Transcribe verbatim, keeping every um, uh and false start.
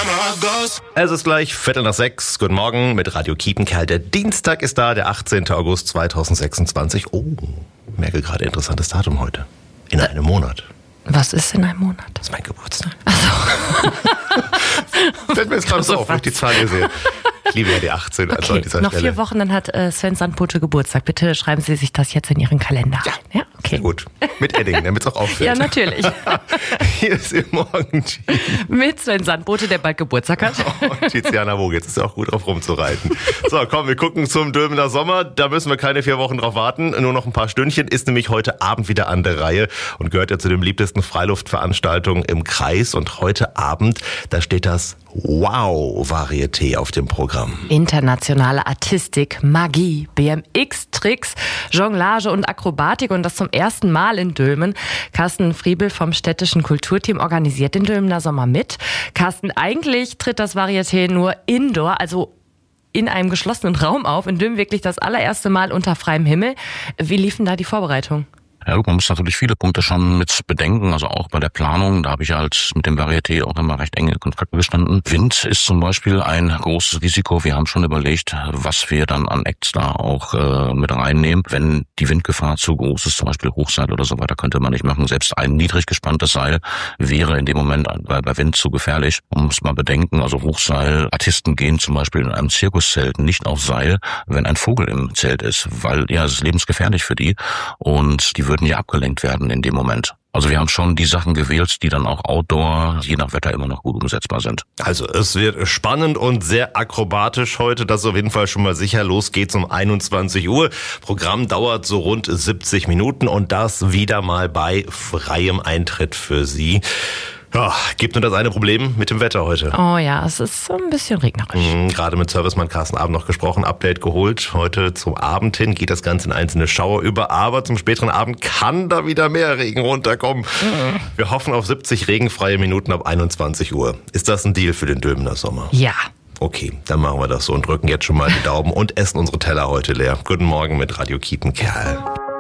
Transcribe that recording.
Es ist gleich Viertel nach sechs. Guten Morgen mit Radio Kiepenkerl. Der Dienstag ist da, der achtzehnten August zweitausendsechsundzwanzig. Oh, merke gerade, interessantes Datum heute. In einem Monat. Was ist in einem Monat? Das ist mein Geburtstag. Achso. Fällt mir jetzt gerade so auf, wenn ich die Zahl hier sehe. Ich liebe ja die achtzehn. Okay, also an dieser noch Stelle. vier Wochen, dann hat äh, Sven Sandbote Geburtstag. Bitte schreiben Sie sich das jetzt in Ihren Kalender ein. Ja, Ja, okay. Gut. Mit Edding, damit es auch auffällt. Ja, natürlich. Hier ist Ihr Morgen-Team. Mit Sven Sandbote, der bald Geburtstag hat. Oh, Tiziana Woge, jetzt ist ja auch gut drauf rumzureiten. So, komm, wir gucken zum Dülmener Sommer. Da müssen wir keine vier Wochen drauf warten. Nur noch ein paar Stündchen. Ist nämlich heute Abend wieder an der Reihe und gehört ja zu den beliebtesten Freiluftveranstaltungen im Kreis. Und heute Abend, da steht das Wow-Varieté auf dem Programm. Internationale Artistik, Magie, B M X-Tricks, Jonglage und Akrobatik und das zum ersten Mal in Dülmen. Carsten Friebel vom städtischen Kulturteam organisiert den Dülmener Sommer mit. Carsten, eigentlich tritt das Varieté nur indoor, also in einem geschlossenen Raum auf. In Dülmen wirklich das allererste Mal unter freiem Himmel. Wie liefen da die Vorbereitungen? Ja, man muss natürlich viele Punkte schon mit bedenken, also auch bei der Planung, da habe ich ja als mit dem Varieté auch immer recht enge Kontakte gestanden. Wind ist zum Beispiel ein großes Risiko. Wir haben schon überlegt, was wir dann an Acts da auch äh, mit reinnehmen. Wenn die Windgefahr zu groß ist, zum Beispiel Hochseil oder so weiter, könnte man nicht machen. Selbst ein niedrig gespanntes Seil wäre in dem Moment bei, bei Wind zu gefährlich. Man muss mal bedenken, also Hochseil, Artisten gehen zum Beispiel in einem Zirkuszelt nicht auf Seil, wenn ein Vogel im Zelt ist, weil ja, es ist lebensgefährlich für die und die würden ja abgelenkt werden in dem Moment. Also wir haben schon die Sachen gewählt, die dann auch outdoor, je nach Wetter, immer noch gut umsetzbar sind. Also es wird spannend und sehr akrobatisch heute. Das ist auf jeden Fall schon mal sicher. Los geht's um einundzwanzig Uhr. Programm dauert so rund siebzig Minuten und das wieder mal bei freiem Eintritt für Sie. Ja, gibt nur das eine Problem mit dem Wetter heute. Oh ja, es ist so ein bisschen regnerisch. Mhm, gerade mit Servicemann Carsten Abend noch gesprochen, Update geholt. Heute zum Abend hin geht das Ganze in einzelne Schauer über, aber zum späteren Abend kann da wieder mehr Regen runterkommen. Mhm. Wir hoffen auf siebzig regenfreie Minuten ab einundzwanzig Uhr. Ist das ein Deal für den Dülmener Sommer? Ja. Okay, dann machen wir das so und drücken jetzt schon mal die Daumen und essen unsere Teller heute leer. Guten Morgen mit Radio Kiepenkerl.